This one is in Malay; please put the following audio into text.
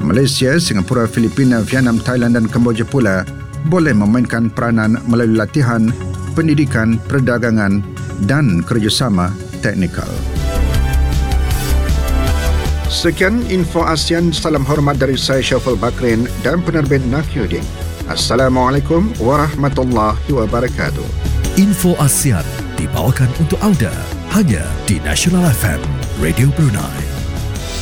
Malaysia, Singapura, Filipina, Vietnam, Thailand dan Kemboja pula boleh memainkan peranan melalui latihan, pendidikan, perdagangan dan kerjasama teknikal. Sekian info ASEAN. Salam hormat dari saya Syaful Bakrin dan penerbit Nakyuddin. Assalamualaikum warahmatullahi wabarakatuh. Info ASEAN dibawakan untuk anda hanya di National FM Radio Brunei.